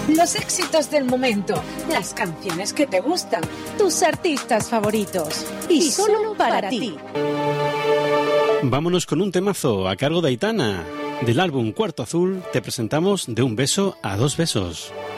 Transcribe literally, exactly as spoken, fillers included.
Los éxitos del momento, las canciones que te gustan, tus artistas favoritos. Y, y solo para, para ti. Vámonos con un temazo a cargo de Aitana. Del álbum Cuarto Azul te presentamos De un beso a dos besos.